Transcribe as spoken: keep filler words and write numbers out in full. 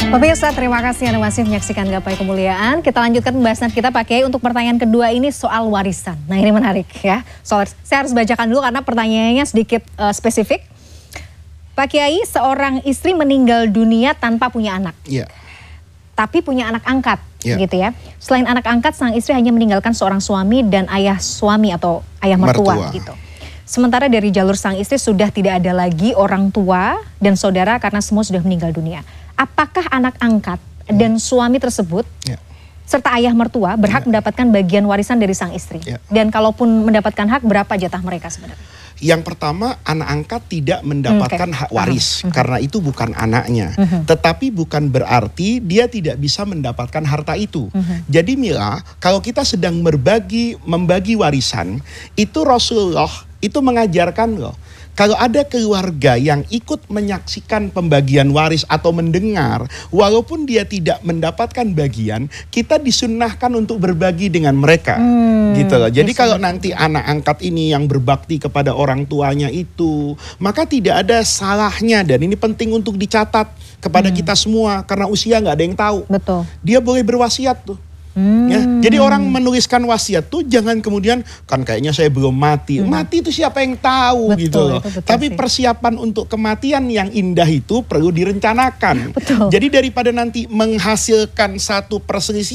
Pemirsa, terima kasih Anda masih menyaksikan Gapai Kemuliaan. Kita lanjutkan pembahasan kita pakai untuk pertanyaan kedua ini soal warisan. Nah ini menarik ya. Soal, saya harus bacakan dulu karena pertanyaannya sedikit uh, spesifik. Pak Kiai, seorang istri meninggal dunia tanpa punya anak. Iya. Tapi punya anak angkat, Ya. gitu ya. Selain anak angkat, sang istri hanya meninggalkan seorang suami dan ayah suami atau ayah mertua, Mertua. gitu. Sementara dari jalur sang istri sudah tidak ada lagi orang tua dan saudara karena semua sudah meninggal dunia. Apakah anak angkat dan suami tersebut Ya. serta ayah mertua berhak Ya. mendapatkan bagian warisan dari sang istri? Ya. Dan kalaupun mendapatkan hak, berapa jatah mereka sebenarnya? Yang pertama, anak angkat tidak mendapatkan Oke. hak waris Paham. karena itu bukan anaknya. Mhm. Tetapi bukan berarti dia tidak bisa mendapatkan harta itu. Mhm. Jadi Mila, kalau kita sedang berbagi membagi warisan, itu Rasulullah itu mengajarkan loh. Kalau ada keluarga yang ikut menyaksikan pembagian waris atau mendengar, walaupun dia tidak mendapatkan bagian, kita disunnahkan untuk berbagi dengan mereka. Hmm, Gitu loh. Jadi bisa. kalau nanti anak angkat ini yang berbakti kepada orang tuanya itu, maka tidak ada salahnya, dan ini penting untuk dicatat kepada Hmm. kita semua karena usia nggak ada yang tahu. Betul. Dia boleh berwasiat tuh. Hmm. Ya, jadi orang menuliskan wasiat tuh jangan kemudian kan kayaknya saya belum mati. Hmm. Mati itu siapa yang tahu Betul, gitu loh. itu betul Tapi sih. persiapan untuk kematian yang indah itu perlu direncanakan. Betul. Jadi daripada nanti menghasilkan satu perselisihan